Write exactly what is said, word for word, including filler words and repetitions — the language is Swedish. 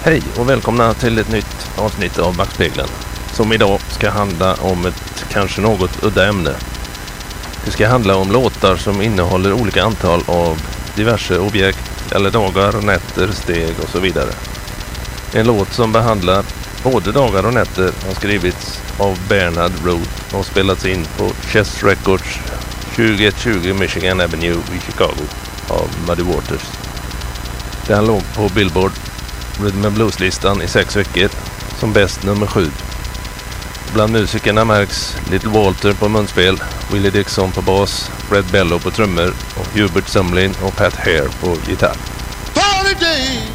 Hej och välkomna till ett nytt avsnitt av Backspegeln, som idag ska handla om ett kanske något udda ämne. Det ska handla om låtar som innehåller olika antal av diverse objekt eller dagar, nätter, steg och så vidare. En låt som behandlar både dagar och nätter har skrivits av Bernard Root och spelats in på Chess Records tjugoett tjugo Michigan Avenue i Chicago av Muddy Waters. Den låg på Billboard Rhythm and Blues-listan i sex veckor, som bäst nummer sju. Bland musikerna märks Little Walter på munspel, Willie Dixon på bas, Fred Bello på trummor och Hubert Sumlin och Pat Hare på gitarr. Holiday!